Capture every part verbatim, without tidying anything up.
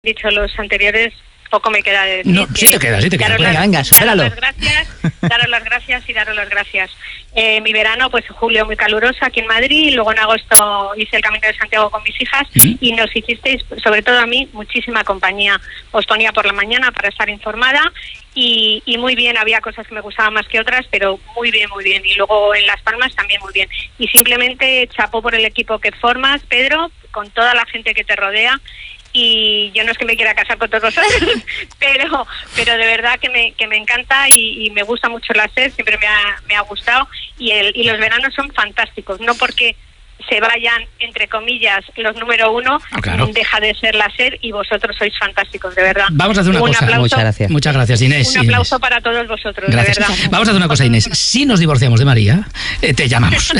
dicho los anteriores, poco me queda de decir. No, sí te queda, sí te queda. Venga, venga, supéralo. Daros las gracias, daros las gracias y daros las gracias. Eh, mi verano, pues en julio muy caluroso aquí en Madrid, y luego en agosto hice el Camino de Santiago con mis hijas, ¿Mm? y nos hicisteis, sobre todo a mí, muchísima compañía. Os ponía por la mañana para estar informada, y, y muy bien, había cosas que me gustaban más que otras, pero muy bien, muy bien. Y luego en Las Palmas también muy bien. Y simplemente chapó por el equipo que formas, Pedro, con toda la gente que te rodea. Y yo no es que me quiera casar con todos vosotros, pero pero de verdad que me que me encanta y, y me gusta mucho la SER, siempre me ha, me ha gustado, y el y los veranos son fantásticos, no porque se vayan, entre comillas, los número uno, oh, claro. deja de ser la SER, y vosotros sois fantásticos, de verdad. Vamos a hacer una un cosa. Aplauso, Muchas gracias. Muchas gracias, Inés. Un aplauso Inés. para todos vosotros, gracias. de verdad. Vamos a hacer una cosa, Inés. Si nos divorciamos de María, eh, te llamamos.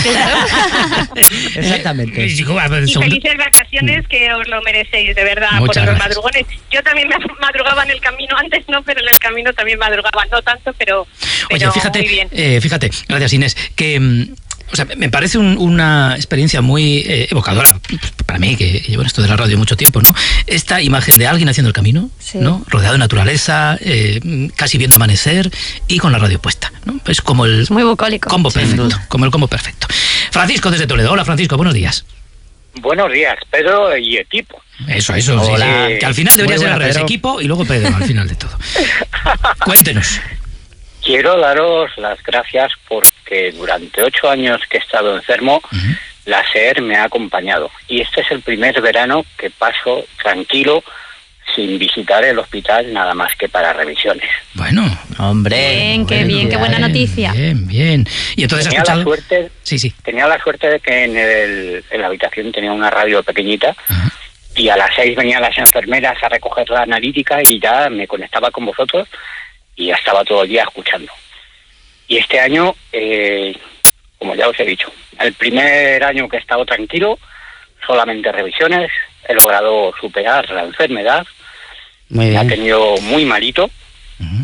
Exactamente. Y felices vacaciones, que os lo merecéis, de verdad, Muchas por los gracias. madrugones. Yo también me madrugaba en el camino, antes no, pero en el camino también madrugaba, no tanto, pero, pero Oye, fíjate, muy bien. Eh, fíjate, gracias, Inés, que... O sea, me parece un, una experiencia muy eh, evocadora para mí, que llevo en esto de la radio mucho tiempo, ¿no? Esta imagen de alguien haciendo el camino, sí. ¿no? Rodeado de naturaleza, eh, casi viendo amanecer y con la radio puesta, ¿no? Es como el... Es muy bucólico. Combo sí, perfecto, como el combo perfecto. Francisco desde Toledo. Hola, Francisco, buenos días. Buenos días, Pedro y equipo. Eso, eso. Hola. Sí, sí. Que al final debería Muy ser al buena, revés, Pedro. equipo y luego Pedro, al final de todo. Cuéntenos. Quiero daros las gracias porque durante ocho años que he estado enfermo, uh-huh. la SER me ha acompañado. Y este es el primer verano que paso tranquilo, sin visitar el hospital, nada más que para revisiones. Bueno, hombre. Bien, qué bien, qué buena noticia. Bien, bien. Y entonces tenía has escuchado... la suerte, sí, sí. Tenía la suerte de que en, el, en la habitación tenía una radio pequeñita, uh-huh. y a las seis venían las enfermeras a recoger la analítica y ya me conectaba con vosotros y ya estaba todo el día escuchando. Y este año, eh, como ya os he dicho, el primer año que he estado tranquilo, solamente revisiones, he logrado superar la enfermedad, me ha tenido muy malito, uh-huh.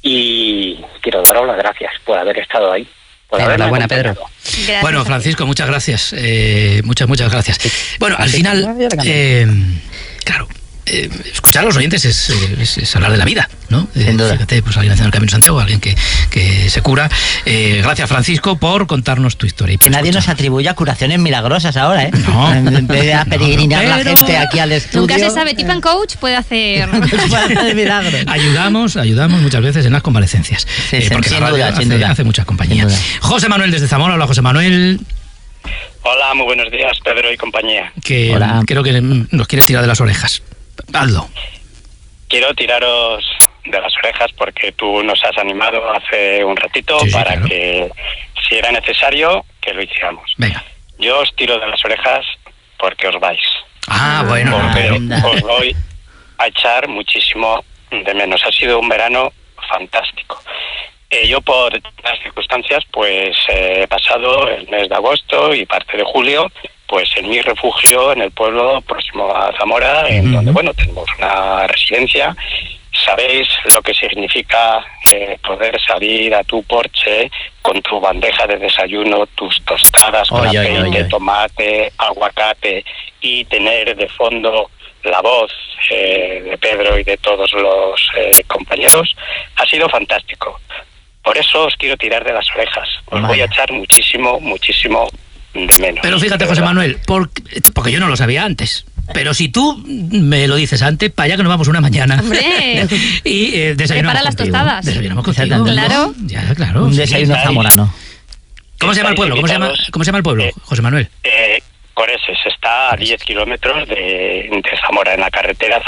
y quiero daros las gracias por haber estado ahí. Por haberme buena, Pedro. Gracias. Bueno, Francisco, muchas gracias, eh, muchas, muchas gracias. Bueno, al final, eh, claro, Eh, escuchar a los oyentes es, es, es hablar de la vida, ¿no? Eh, fíjate, pues alguien haciendo el Camino de Santiago, alguien que, que se cura. Eh, gracias, Francisco, por contarnos tu historia. Y que nadie nos atribuya curaciones milagrosas ahora, ¿eh? No. En vez de a peregrinar no, no, la gente aquí al estudio. Nunca se sabe, Tip and Coach puede hacer... puede hacer milagros. Ayudamos, ayudamos muchas veces en las convalecencias. Sí, eh, sí, porque sin la radio duda, hace, sin duda. hace mucha compañía. José Manuel desde Zamora. Hola, José Manuel. Hola, muy buenos días, Pedro y compañía. Que Hola. Creo que nos quieres tirar de las orejas. Hazlo. Quiero tiraros de las orejas porque tú nos has animado hace un ratito, sí, sí, para claro. que, si era necesario, que lo hiciéramos. Venga. Yo os tiro de las orejas porque os vais. Ah, bueno. Porque ah, os voy a echar muchísimo de menos. Ha sido un verano fantástico. Eh, yo, por las circunstancias, pues eh, he pasado el mes de agosto y parte de julio pues en mi refugio en el pueblo próximo a Zamora, en uh-huh. donde, bueno, tenemos una residencia. Sabéis lo que significa eh, poder salir a tu porche con tu bandeja de desayuno, tus tostadas con oye, aceite, oye, oye. tomate, aguacate, y tener de fondo la voz eh, de Pedro y de todos los eh, compañeros. Ha sido fantástico. Por eso os quiero tirar de las orejas. Os voy a echar muchísimo, muchísimo de menos. Pero fíjate, José Manuel, porque, porque yo no lo sabía antes. Pero si tú me lo dices antes, para allá que nos vamos una mañana. ¡Hombre! Y eh, desayunamos Prepara las contigo. tostadas. Desayunamos contigo. Claro. Ya, claro. Un desayuno sí, zamorano. ¿Cómo se llama el pueblo? ¿Cómo se llama, ¿Cómo se llama el pueblo, eh, José Manuel? Eh, Coreses. Está a diez kilómetros de, de Zamora, en la carretera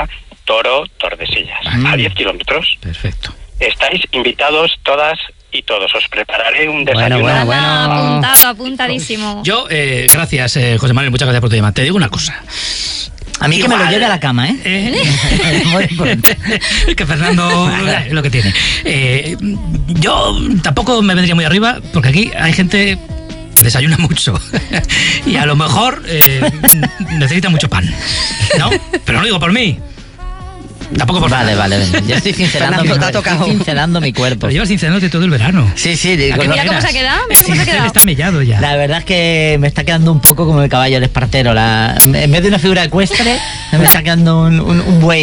Zamora-Toro-Tordesillas. Ah, a diez kilómetros. Perfecto. Estáis invitados todas y todos. Os prepararé un desayuno. Bueno, bueno, bueno. bueno. Apuntado, apuntadísimo. Yo, eh, gracias, eh, José Manuel, muchas gracias por tu llamada. Te digo una cosa. A mí Igual. que me lo lleve a la cama, ¿eh? ¿Eh? Muy importante. Que Fernando es lo que tiene. Eh, yo tampoco me vendría muy arriba, porque aquí hay gente que desayuna mucho. Y a lo mejor eh, necesita mucho pan, ¿no? Pero no lo digo por mí. Tampoco por Vale, nada. vale, vale. Yo estoy cincelando, mi, estoy cincelando mi cuerpo. Pero llevas cincelándote todo el verano. Sí, sí. Digo, mira cómo se ha quedado, mira cómo se ha quedado. Está mellado ya. La verdad es que me está quedando un poco como el caballo del Espartero. La, en vez de una figura ecuestre, me está quedando un, un, un buey.